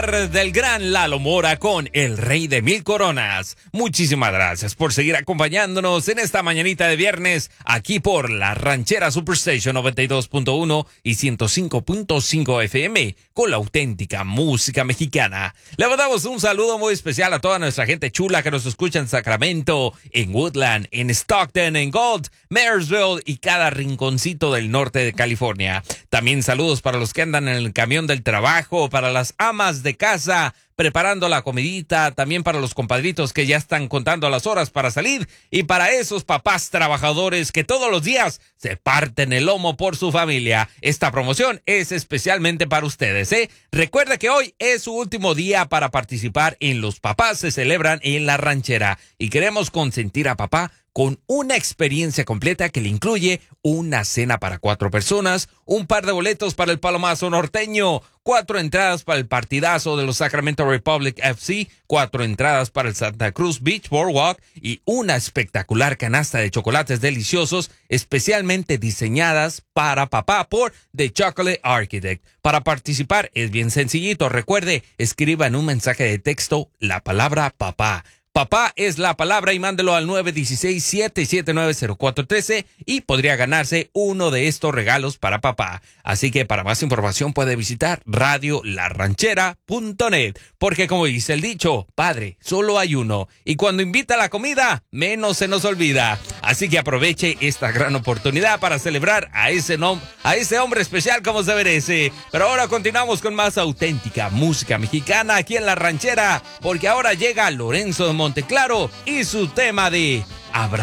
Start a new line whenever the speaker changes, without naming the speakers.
disfrutar del gran Lalo Mora con El Rey de Mil Coronas. Muchísimas gracias por seguir acompañándonos en esta mañanita de viernes aquí por la Ranchera Superstation 92.1 y 105.5 FM con la auténtica música mexicana. Le mandamos un saludo muy especial a toda nuestra gente chula que nos escucha en Sacramento, en Woodland, en Stockton, en Gold, Marysville y cada rinconcito del norte de California. También saludos para los que andan en el camión del trabajo, para las amas de casa preparando la comidita, también para los compadritos que ya están contando las horas para salir y para esos papás trabajadores que todos los días se parten el lomo por su familia. Esta promoción es especialmente para ustedes, ¿eh? Recuerda que hoy es su último día para participar en Los Papás se celebran en la Ranchera y queremos consentir a papá con una experiencia completa que le incluye una cena para 4 personas, un par de boletos para el Palomazo Norteño, 4 entradas para el partidazo de los Sacramento Republic FC, 4 entradas para el Santa Cruz Beach Boardwalk y una espectacular canasta de chocolates deliciosos especialmente diseñadas para papá por The Chocolate Architect. Para participar es bien sencillito. Recuerde, escriba en un mensaje de texto la palabra papá. Papá es la palabra y mándelo al 916-779-0413 y podría ganarse uno de estos regalos para papá. Así que para más información puede visitar radiolaranchera.net. Porque como dice el dicho, padre, solo hay uno. Y cuando invita a la comida, menos se nos olvida. Así que aproveche esta gran oportunidad para celebrar a ese hombre especial como se merece. Pero ahora continuamos con más auténtica música mexicana aquí en La Ranchera. Porque ahora llega Lorenzo de Monteclaro y su tema de Abrazar.